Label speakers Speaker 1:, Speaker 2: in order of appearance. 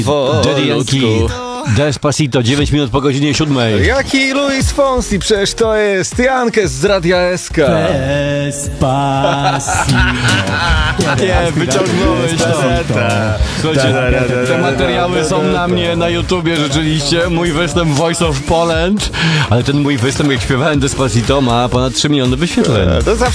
Speaker 1: Daddy Yankee, Despacito, 9 minut po godzinie 7.
Speaker 2: Jaki Luis Fonsi? Przecież to jest Jankes z Radia SK.
Speaker 3: Despacito.
Speaker 1: Nie, wyciągnąłeś to. Słuchajcie, te materiały są na mnie na YouTubie rzeczywiście. Mój występ Voice of Poland. Ale ten mój występ, jak śpiewałem Despacito, ma ponad 3 miliony wyświetleń.
Speaker 2: To zawsze